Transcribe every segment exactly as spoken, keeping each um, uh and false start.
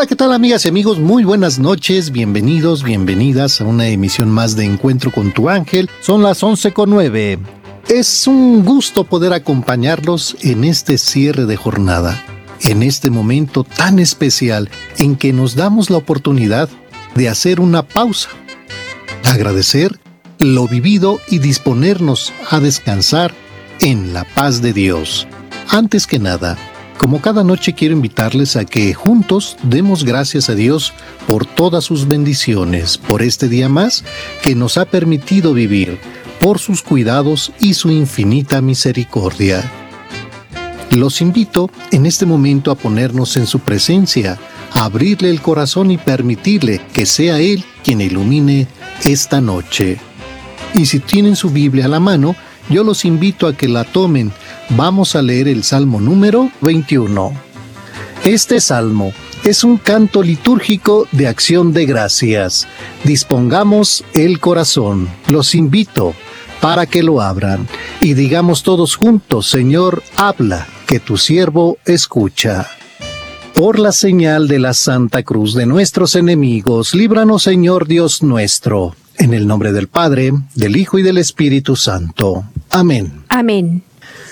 Hola, ¿qué tal, amigas y amigos? Muy buenas noches, bienvenidos, bienvenidas a una emisión más de Encuentro con tu Ángel. Son las once con nueve. Es un gusto poder acompañarlos en este cierre de jornada, en este momento tan especial en que nos damos la oportunidad de hacer una pausa, agradecer lo vivido y disponernos a descansar en la paz de Dios. Antes que nada, como cada noche quiero invitarles a que juntos demos gracias a Dios por todas sus bendiciones, por este día más que nos ha permitido vivir, por sus cuidados y su infinita misericordia. Los invito en este momento a ponernos en su presencia, a abrirle el corazón y permitirle que sea Él quien ilumine esta noche. Y si tienen su Biblia a la mano, yo los invito a que la tomen. Vamos a leer el Salmo número veintiuno. Este salmo es un canto litúrgico de acción de gracias. Dispongamos el corazón. Los invito para que lo abran y digamos todos juntos: Señor, habla, que tu siervo escucha. Por la señal de la Santa Cruz de nuestros enemigos, líbranos, Señor Dios nuestro. En el nombre del Padre, del Hijo y del Espíritu Santo. Amén. Amén.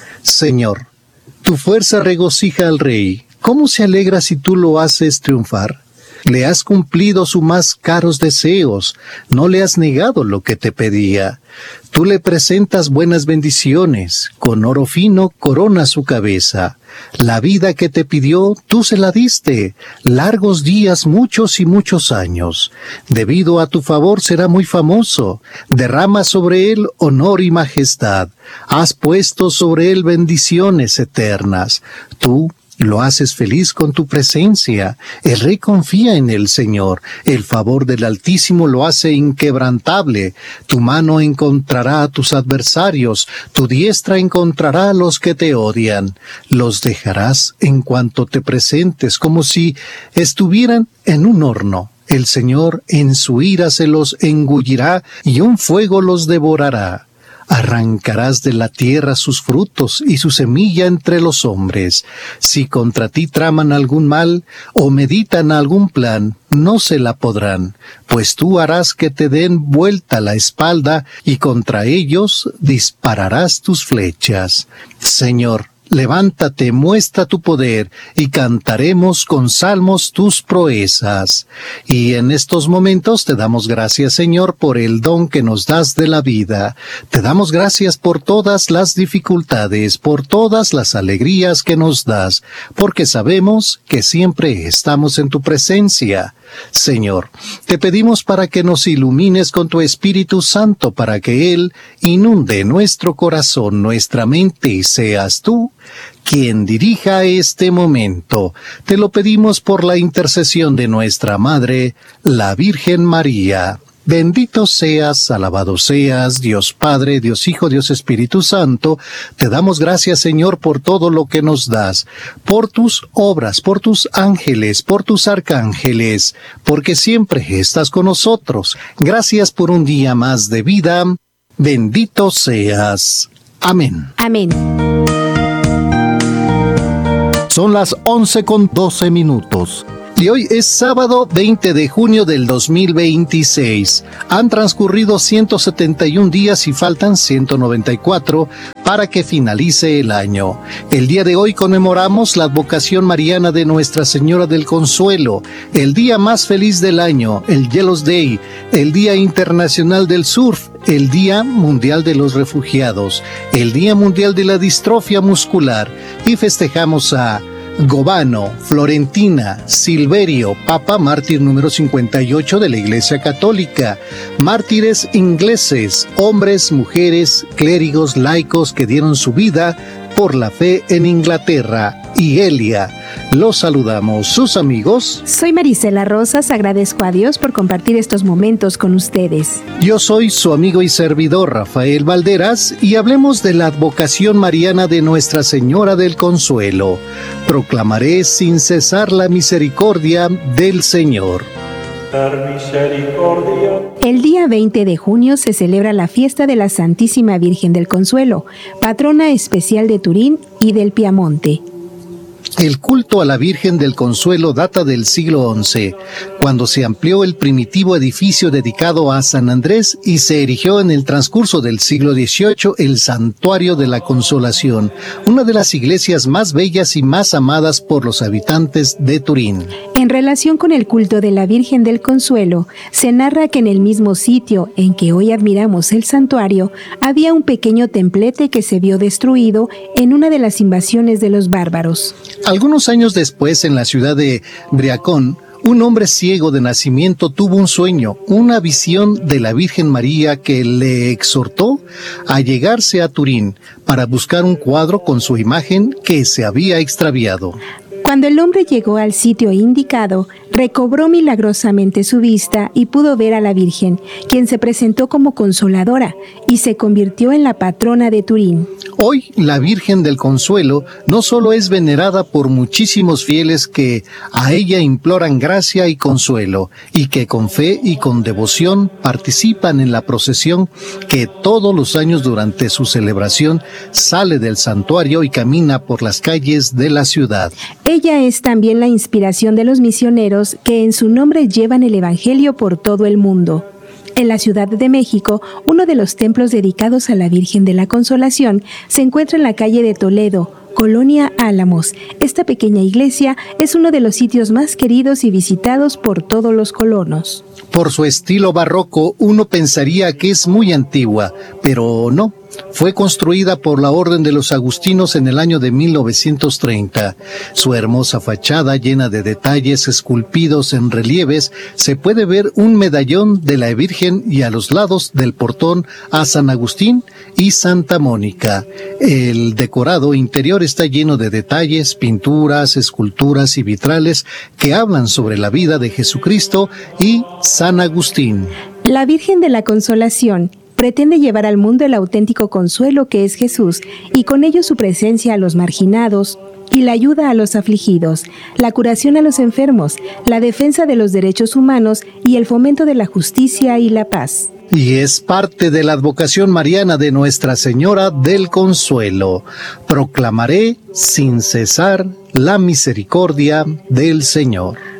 Señor, tu fuerza regocija al Rey. ¿Cómo se alegra si tú lo haces triunfar? Le has cumplido sus más caros deseos, no le has negado lo que te pedía. Tú le presentas buenas bendiciones, con oro fino corona su cabeza. La vida que te pidió, tú se la diste, largos días, muchos y muchos años. Debido a tu favor será muy famoso, derrama sobre él honor y majestad. Has puesto sobre él bendiciones eternas. Tú lo haces feliz con tu presencia. El rey confía en el Señor. El favor del Altísimo lo hace inquebrantable. Tu mano encontrará a tus adversarios. Tu diestra encontrará a los que te odian. Los dejarás en cuanto te presentes, como si estuvieran en un horno. El Señor en su ira se los engullirá y un fuego los devorará. Arrancarás de la tierra sus frutos y su semilla entre los hombres. Si contra ti traman algún mal o meditan algún plan, no se la podrán, pues tú harás que te den vuelta la espalda y contra ellos dispararás tus flechas. Señor, levántate, muestra tu poder, y cantaremos con salmos tus proezas. Y en estos momentos te damos gracias, Señor, por el don que nos das de la vida. Te damos gracias por todas las dificultades, por todas las alegrías que nos das, porque sabemos que siempre estamos en tu presencia. Señor, te pedimos para que nos ilumines con tu Espíritu Santo, para que Él inunde nuestro corazón, nuestra mente, y seas tú quien dirija este momento. Te lo pedimos por la intercesión de nuestra Madre, la Virgen María. Bendito seas, alabado seas, Dios Padre, Dios Hijo, Dios Espíritu Santo. Te damos gracias, Señor, por todo lo que nos das, por tus obras, por tus ángeles, por tus arcángeles, porque siempre estás con nosotros. Gracias por un día más de vida. Bendito seas. Amén. Amén. Son las once con doce minutos. Y hoy es sábado veinte de junio del dos mil veintiséis. Han transcurrido ciento setenta y un días y faltan ciento noventa y cuatro para que finalice el año. El día de hoy conmemoramos la advocación mariana de Nuestra Señora del Consuelo, el día más feliz del año, el Yellow's Day, el Día Internacional del Surf, el Día Mundial de los Refugiados, el Día Mundial de la Distrofia Muscular, y festejamos a Gobano, Florentina, Silverio, Papa mártir número cincuenta y ocho de la Iglesia Católica, mártires ingleses, hombres, mujeres, clérigos, laicos que dieron su vida por la fe en Inglaterra, y Elia. Los saludamos, sus amigos. Soy Marisela Rosas, agradezco a Dios por compartir estos momentos con ustedes. Yo soy su amigo y servidor Rafael Valderas, y hablemos de la advocación mariana de Nuestra Señora del Consuelo. Proclamaré sin cesar la misericordia del Señor. El día veinte de junio se celebra la fiesta de la Santísima Virgen del Consuelo, patrona especial de Turín y del Piamonte. El culto a la Virgen del Consuelo data del siglo once, cuando se amplió el primitivo edificio dedicado a San Andrés y se erigió en el transcurso del siglo dieciocho el Santuario de la Consolación, una de las iglesias más bellas y más amadas por los habitantes de Turín. En relación con el culto de la Virgen del Consuelo, se narra que en el mismo sitio en que hoy admiramos el santuario, había un pequeño templete que se vio destruido en una de las invasiones de los bárbaros. Algunos años después, en la ciudad de Briacón, un hombre ciego de nacimiento tuvo un sueño, una visión de la Virgen María que le exhortó a llegarse a Turín para buscar un cuadro con su imagen que se había extraviado. Cuando el hombre llegó al sitio indicado, recobró milagrosamente su vista y pudo ver a la Virgen, quien se presentó como consoladora y se convirtió en la patrona de Turín. Hoy la Virgen del Consuelo no solo es venerada por muchísimos fieles que a ella imploran gracia y consuelo, y que con fe y con devoción participan en la procesión que todos los años durante su celebración sale del santuario y camina por las calles de la ciudad. Ella es también la inspiración de los misioneros que en su nombre llevan el Evangelio por todo el mundo. En la Ciudad de México, uno de los templos dedicados a la Virgen de la Consolación se encuentra en la calle de Toledo, Colonia Álamos. Esta pequeña iglesia es uno de los sitios más queridos y visitados por todos los colonos. Por su estilo barroco, uno pensaría que es muy antigua, pero no. Fue construida por la Orden de los Agustinos en el año de mil novecientos treinta. Su hermosa fachada, llena de detalles esculpidos en relieves, se puede ver un medallón de la Virgen y a los lados del portón a San Agustín y Santa Mónica. El decorado interior está lleno de detalles, pinturas, esculturas y vitrales que hablan sobre la vida de Jesucristo y San Agustín. La Virgen de la Consolación pretende llevar al mundo el auténtico consuelo que es Jesús y con ello su presencia a los marginados y la ayuda a los afligidos, la curación a los enfermos, la defensa de los derechos humanos y el fomento de la justicia y la paz. Y es parte de la advocación mariana de Nuestra Señora del Consuelo. Proclamaré sin cesar la misericordia del Señor.